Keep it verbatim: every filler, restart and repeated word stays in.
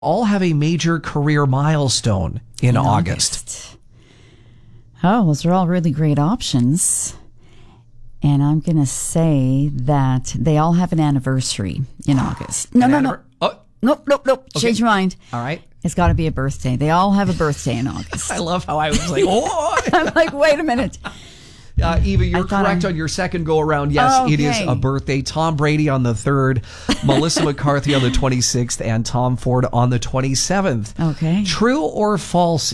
all have a major career milestone in, In August. August. Oh, those are all really great options. And I'm going to say that they all have an anniversary in August. No, An no, anniver- no. Oh, Nope, nope, nope. Change your mind. all right. It's got to be a birthday. They all have a birthday in August. I love how I was like, oh. I'm like, wait a minute. Uh, Eva, you're thought correct I- on your second go around. Yes, Oh, it is okay. a birthday. Tom Brady on the third, Melissa McCarthy on the twenty-sixth, and Tom Ford on the twenty-seventh. Okay. True or false?